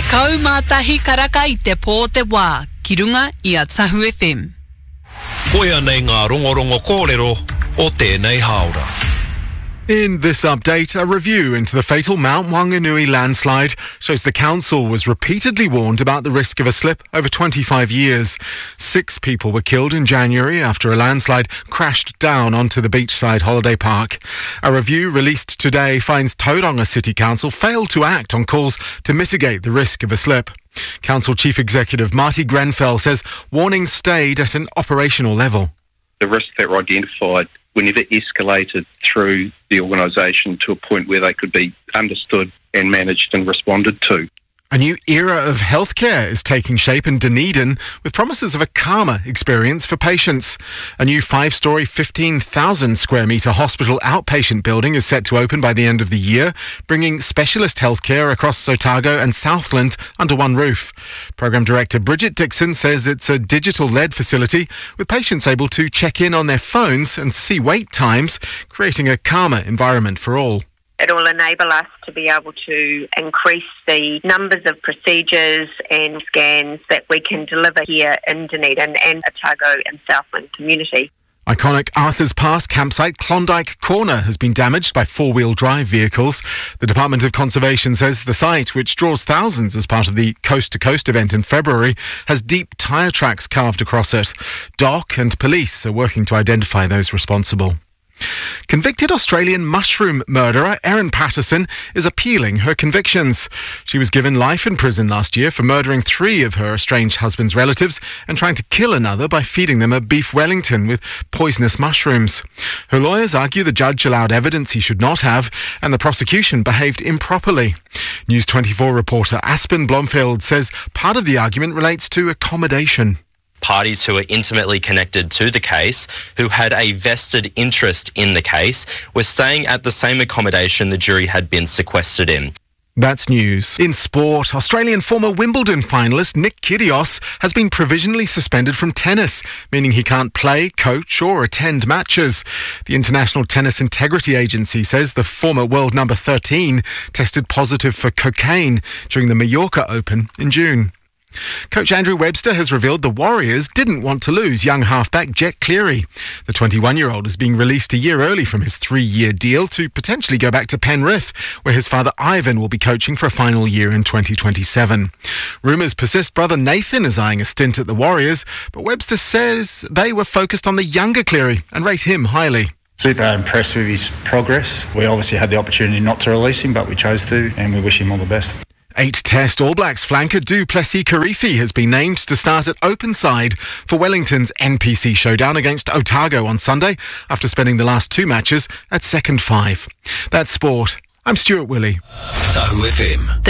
Kaumātahi karaka I te pō te wā, ki runga I a Tahu FM. Koia nei ngā rongorongo kōrero o tēnei haora. In this update, a review into the fatal Mount Wanganui landslide shows the council was repeatedly warned about the risk of a slip over 25 years. 6 people were killed in January after a landslide crashed down onto the beachside holiday park. A review released today finds Tauranga City Council failed to act on calls to mitigate the risk of a slip. Council Chief Executive Marty Grenfell says warnings stayed at an operational level. The risks that were identified were never escalated through the organisation to a point where they could be understood and managed and responded to. A new era of healthcare is taking shape in Dunedin with promises of a calmer experience for patients. A new 5-storey, 15,000 square metre hospital outpatient building is set to open by the end of the year, bringing specialist healthcare across Otago and Southland under one roof. Programme Director Bridget Dixon says it's a digital-led facility with patients able to check in on their phones and see wait times, creating a calmer environment for all. It will enable us to be able to increase the numbers of procedures and scans that we can deliver here in Dunedin and Otago and Southland community. Iconic Arthur's Pass campsite Klondike Corner has been damaged by 4-wheel drive vehicles. The Department of Conservation says the site, which draws thousands as part of the Coast to Coast event in February, has deep tyre tracks carved across it. DOC and police are working to identify those responsible. Convicted Australian mushroom murderer Erin Patterson is appealing her convictions. She was given life in prison last year for murdering 3 of her estranged husband's relatives and trying to kill another by feeding them a beef Wellington with poisonous mushrooms. Her lawyers argue the judge allowed evidence he should not have and the prosecution behaved improperly. News 24 reporter Aspen Blomfield says part of the argument relates to accommodation. Parties who are intimately connected to the case, who had a vested interest in the case, were staying at the same accommodation the jury had been sequestered in. That's news. In sport, Australian former Wimbledon finalist Nick Kyrgios has been provisionally suspended from tennis, meaning he can't play, coach or attend matches. The International Tennis Integrity Agency says the former world number 13 tested positive for cocaine during the Mallorca Open in June. Coach Andrew Webster has revealed the Warriors didn't want to lose young halfback Jet Cleary. The 21-year-old is being released a year early from his 3-year deal to potentially go back to Penrith, where his father Ivan will be coaching for a final year in 2027. Rumours persist brother Nathan is eyeing a stint at the Warriors, but Webster says they were focused on the younger Cleary and rate him highly. Super impressed with his progress. We obviously had the opportunity not to release him, but we chose to, and we wish him all the best. 8-Test All Blacks flanker Du Plessis-Kirifi has been named to start at open side for Wellington's NPC showdown against Otago on Sunday after spending the last 2 matches at second 5. That's sport. I'm Stuart Willey. Tahu FM.